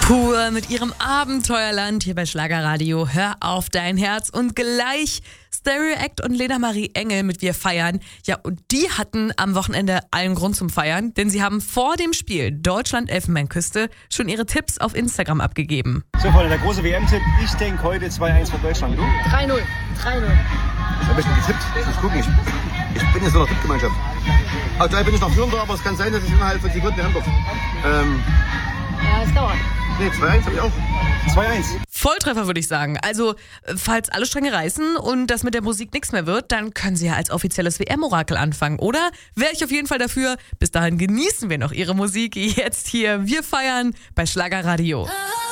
Pur mit ihrem Abenteuerland hier bei Schlagerradio. Hör auf dein Herz und gleich Stereo Act und Lena Marie Engel mit Wir feiern. Ja, und die hatten am Wochenende allen Grund zum Feiern, denn sie haben vor dem Spiel Deutschland-Elfenbeinküste schon ihre Tipps auf Instagram abgegeben. So, Freunde, der große WM-Tipp. Ich denke heute 2-1 für Deutschland. Du? 3-0. 3-0. Ich habe schon getippt. Ich muss gucken. Ich bin jetzt in der Tippgemeinschaft. Aktuell bin ich noch führender, aber es kann sein, dass ich innerhalb von Sekunden ändert. Ja, es dauert. Nee, 2-1 habe ich auch. 2-1. Volltreffer würde ich sagen. Also, falls alle Stränge reißen und das mit der Musik nichts mehr wird, dann können sie ja als offizielles WM-Orakel anfangen, oder? Wäre ich auf jeden Fall dafür. Bis dahin genießen wir noch ihre Musik. Jetzt hier, wir feiern bei Schlagerradio.